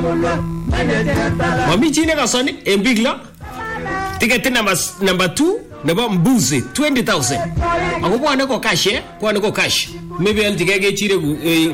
Mami chine kasoni en big la. Ticket number 2 nebo Mbuzi 20,000. Ako bwana ko cash Bwana ko cash. Maybe anti kege chire